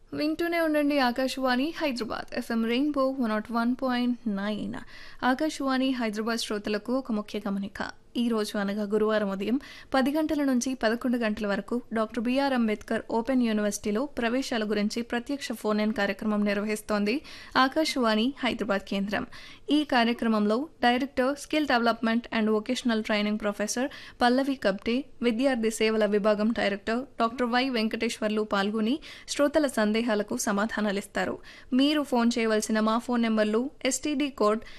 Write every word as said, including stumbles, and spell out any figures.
వింటూనే ఉండండి Akashvani Hyderabad FM rainbow one not one point nine. Akashvani Hyderabad శ్రోతలకు ఒక ముఖ్య గమనిక. ఈ రోజు అనగా గురువారం ఉదయం పది గంటల నుంచి పదకొండు గంటల వరకు డాక్టర్ బిఆర్ అంబేద్కర్ ఓపెన్ యూనివర్సిటీలో ప్రవేశాల గురించి ప్రత్యక్ష ఫోన్ ఇన్ కార్యక్రమం నిర్వహిస్తోంది ఆకాశవాణి హైదరాబాద్ కేంద్రం. ఈ కార్యక్రమంలో director skill development and vocational training professor పల్లవి కబ్టే, విద్యార్థి సేవల విభాగం డైరెక్టర్ డాక్టర్ వై వెంకటేశ్వర్లు పాల్గొని శ్రోతల సందేహాలకు సమాధానాలిస్తారు. మీరు ఫోన్ చేయవలసిన మా ఫోన్ నెంబర్లు ఎస్టీడీ కోడ్